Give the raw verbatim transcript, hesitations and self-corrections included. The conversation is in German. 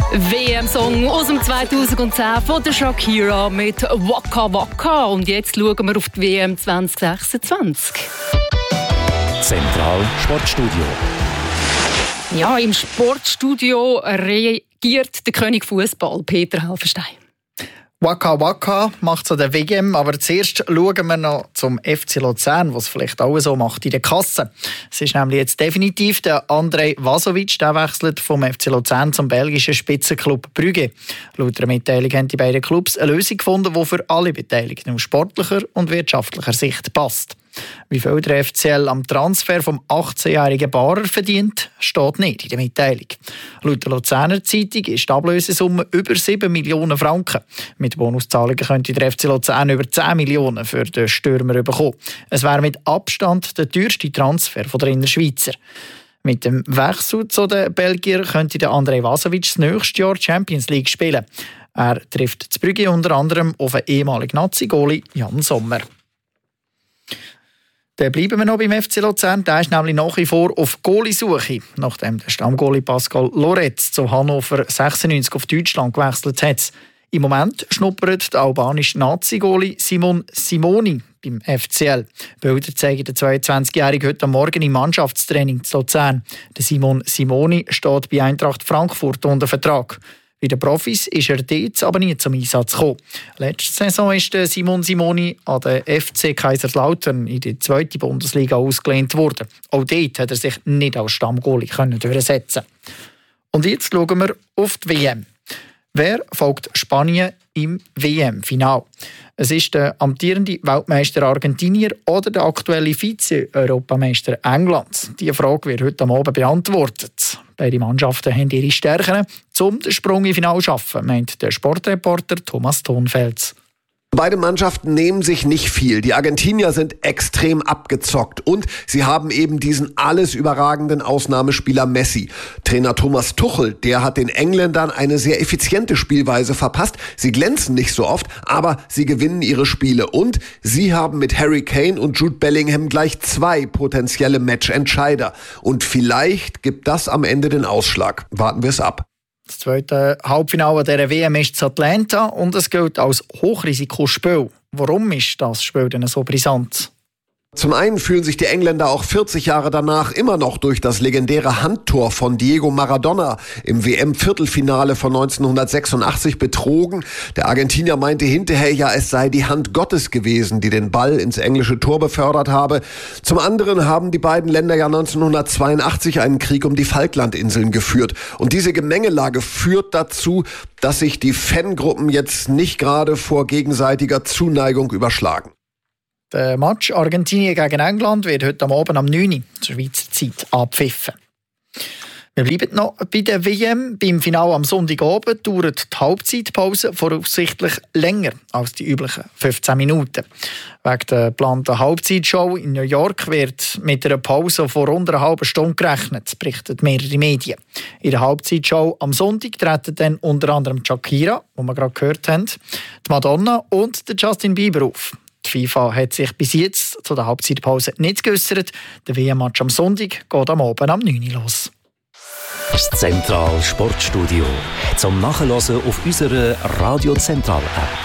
W M-Song aus dem zweitausendzehn von der Shakira mit Waka Waka. Und jetzt schauen wir auf die W M zwanzig sechsundzwanzig. Zentral Sportstudio. Ja, im Sportstudio regiert der König Fußball, Peter Helfenstein. Waka Waka macht so der W M, aber zuerst schauen wir noch zum F C Luzern, was vielleicht auch so macht in der Kasse. Es ist nämlich jetzt definitiv der Andrej Vasovic, der wechselt vom F C Luzern zum belgischen Spitzenklub Brügge. Laut der Mitteilung haben die beiden Clubs eine Lösung gefunden, die für alle Beteiligten aus sportlicher und wirtschaftlicher Sicht passt. Wie viel der F C L am Transfer vom achtzehnjährigen Barer verdient, steht nicht in der Mitteilung. Laut der Luzerner Zeitung ist die Ablösesumme über sieben Millionen Franken. Mit Bonuszahlungen könnte der F C Luzern über zehn Millionen für den Stürmer bekommen. Es wäre mit Abstand der teuerste Transfer der Innerschweizer. Mit dem Wechsel zu den Belgier könnte der Andrej Vasovic das nächste Jahr Champions League spielen. Er trifft zu Brügge unter anderem auf den ehemaligen Nazi-Goalie Jan Sommer. Dann bleiben wir noch beim F C Luzern. Der ist nämlich nach wie vor auf Goalie-Suche, nachdem der Stammgoalie Pascal Loretz zu Hannover sechsundneunzig auf Deutschland gewechselt hat. Im Moment schnuppert der albanische Nazi-Goalie Simon Simoni beim F C L. Bilder zeigen den zweiundzwanzigjährigen heute Morgen im Mannschaftstraining zu Luzern. Der Simon Simoni steht bei Eintracht Frankfurt unter Vertrag. Bei den Profis ist er dort aber nie zum Einsatz gekommen. Letzte Saison ist Simon Simoni an den F C Kaiserslautern in die zweite Bundesliga ausgelehnt worden. Auch dort hat er sich nicht als Stammgoalie durchsetzen können. Und jetzt schauen wir auf die W M. Wer folgt Spanien im W M-Final? Es ist der amtierende Weltmeister Argentinier oder der aktuelle Vize-Europameister England. Diese Frage wird heute Abend beantwortet. Beide Mannschaften haben ihre Stärken, um den Sprung im Finale zu schaffen, meint der Sportreporter Thomas Thonfels. Beide Mannschaften nehmen sich nicht viel. Die Argentinier sind extrem abgezockt und sie haben eben diesen alles überragenden Ausnahmespieler Messi. Trainer Thomas Tuchel, der hat den Engländern eine sehr effiziente Spielweise verpasst. Sie glänzen nicht so oft, aber sie gewinnen ihre Spiele und sie haben mit Harry Kane und Jude Bellingham gleich zwei potenzielle Matchentscheider. Und vielleicht gibt das am Ende den Ausschlag. Warten wir es ab. Das zweite Halbfinale dieser W M ist in Atlanta und es gilt als Hochrisikospiel. Warum ist das Spiel denn so brisant? Zum einen fühlen sich die Engländer auch vierzig Jahre danach immer noch durch das legendäre Handtor von Diego Maradona im W M-Viertelfinale von neunzehnhundertsechsundachtzig betrogen. Der Argentinier meinte hinterher, ja, es sei die Hand Gottes gewesen, die den Ball ins englische Tor befördert habe. Zum anderen haben die beiden Länder ja neunzehnhundertzweiundachtzig einen Krieg um die Falklandinseln geführt. Und diese Gemengelage führt dazu, dass sich die Fangruppen jetzt nicht gerade vor gegenseitiger Zuneigung überschlagen. Der Match Argentinien gegen England wird heute Abend am neun Uhr zur Schweizer Zeit abpfiffen. Wir bleiben noch bei der W M. Beim Finale am Sonntagabend dauert die Halbzeitpause voraussichtlich länger als die üblichen fünfzehn Minuten. Wegen der geplanten Halbzeitshow in New York wird mit einer Pause von rund einer halben Stunde gerechnet, berichten mehrere Medien. In der Halbzeitshow am Sonntag treten dann unter anderem Shakira, die wir gerade gehört haben, die Madonna und der Justin Bieber auf. Die FIFA hat sich bis jetzt zu der Halbzeitpause nicht geäussert. Der W M-Match am Sonntag geht am Abend am neun Uhr los. Das Zentral Sportstudio. Zum Nachhören auf unserer Radio Zentral App.